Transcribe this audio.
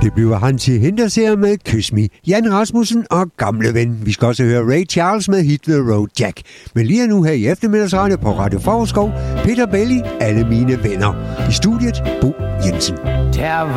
Det bliver han til Hinterseer med Kys Me, Jan Rasmussen og Gamle Ven. Vi skal også høre Ray Charles med Hit the Road Jack. Men lige nu her i eftermiddagsradio på Radio Forskov, Peter Belli, Alle mine venner. I studiet, Bo Jensen.